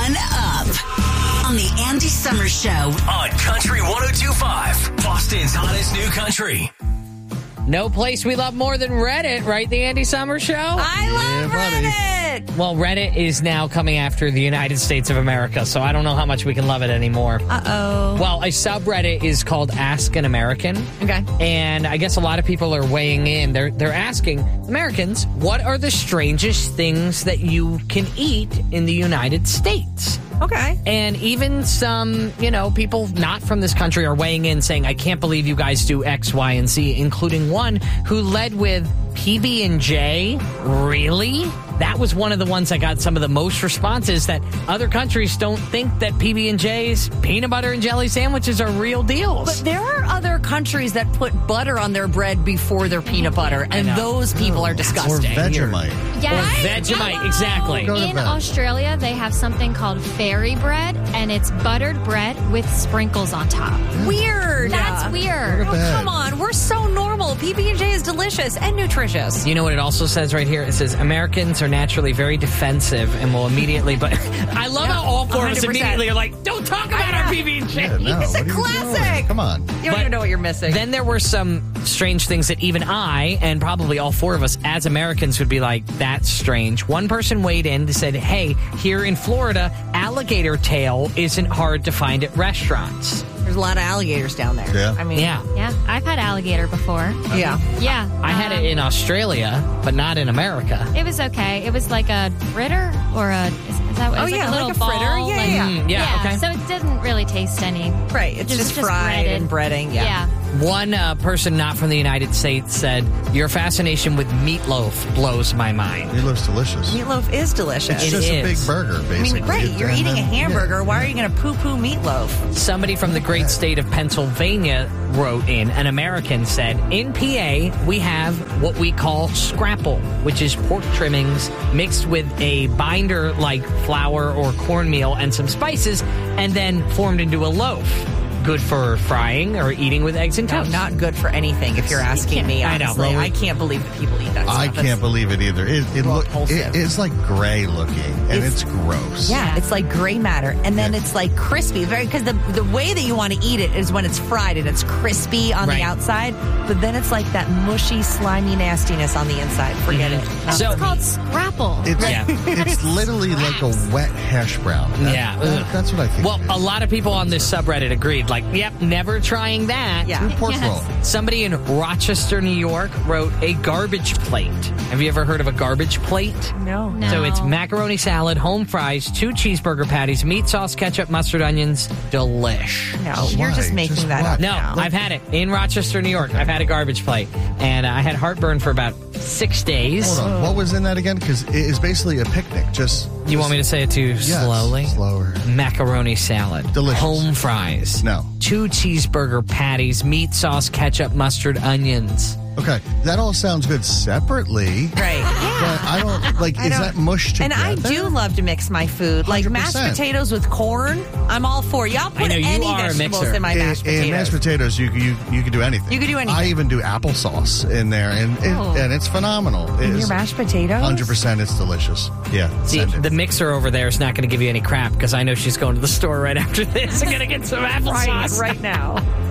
One Up on the Andy Summers Show on Country 102.5, Boston's hottest new country. No place we love more than Reddit, right? The Andy Summers Show? I love Reddit. Well, Reddit is now coming after the United States of America, so I don't know how much we can love it anymore. Uh-oh. Well, a subreddit is called Ask an American. Okay. And I guess a lot of people are weighing in. They're asking Americans, what are the strangest things that you can eat in the United States? Okay. And even some, people not from this country are weighing in saying, I can't believe you guys do X, Y, and Z, including one who led with PB&J. Really? That was one of the ones that got some of the most responses, that other countries don't think that PB&J's peanut butter and jelly sandwiches are real deals. But there are other countries that put butter on their bread before their peanut butter, and those people are Or disgusting. Vegemite. Yeah, Or Vegemite, exactly. Go to in bed. Australia, they have something called fairy bread, and it's buttered bread with sprinkles on top. Weird. That's weird. Go to bed. Come on, we're so normal. PB&J is delicious and nutritious. You know what it also says right here? It says Americans are naturally very defensive and will immediately, but I love how all four of us 100%. immediately are like, don't talk about our PB&J. Yeah, no, It's a what are you classic. doing? Come on. You don't even know what you're missing. Then there were some strange things that even I, and probably all four of us as Americans, would be like, that's strange. One person weighed in and said, hey, here in Florida, alligator tail isn't hard to find at restaurants. There's a lot of alligators down there. Yeah. I mean, Yeah. Yeah, I've had alligator before. Yeah. Yeah. I had it in Australia, but not in America. It was okay. It was like a fritter or is that what? Oh, it was yeah, like a little like a fritter. ball, Yeah, like- yeah. Yeah, okay. So it didn't really taste any. Right. It's just fried breaded. and breading. Yeah. One person not from the United States said, your fascination with meatloaf blows my mind. Meatloaf's delicious. Meatloaf is delicious. It's It just a big is. burger, I basically. mean, right. You're And eating a then- hamburger. Why are you going to poo-poo meatloaf? Somebody from the great state of Pennsylvania wrote in, an American said, in PA, we have what we call scrapple, which is pork trimmings mixed with a binder like flour or cornmeal and some spices, and then formed into a loaf. Good for frying or eating with eggs and No, toast. not good for anything if you're asking me. I know. Honestly, Well, I can't believe that people eat that stuff. I can't believe it either. repulsive. It's like gray looking, and it's gross. Yeah, it's like gray matter, and then it's like crispy. Because the way that you want to eat it is when it's fried and it's crispy on Right. the outside, but then it's like that mushy, slimy nastiness on the inside. Forget it. So- It's called scrapple. It's literally like a wet hash brown. Yeah. That's what I think. Well, it is. a lot of people on this subreddit agreed. Like, yep, never trying that. Yeah. Pork Yes. roll. Somebody in Rochester, New York wrote a garbage plate. Have you ever heard of a garbage plate? No. No. So it's macaroni salad, home fries, 2 cheeseburger patties, meat sauce, ketchup, mustard, onions. Delish. No, you're Why? just making Just that why? up. No, now. I've had it in Rochester, New York. I've had a garbage plate, and I had heartburn for about 6 days. Hold on. What was in that again? Because it is basically a picnic. You want me to say it too slowly? Slower. Macaroni salad, Delicious. home fries, No. 2 cheeseburger patties, meat sauce, ketchup, mustard, onions. Okay, that all sounds good separately. Right. But I don't like. I Is don't- that mush And together? I do love to mix my food. Like 100%. mashed potatoes with corn, I'm all for. Y'all put I know you any are a vegetables mixer. in my mashed potatoes. In mashed potatoes, you can do anything. You can do anything. I even do applesauce in there, and it's phenomenal. In your mashed potatoes? 100%, it's delicious. Yeah. See, send it. the mixer over there is not going to give you any crap because I know she's going to the store right after this and going to get some applesauce. Right now.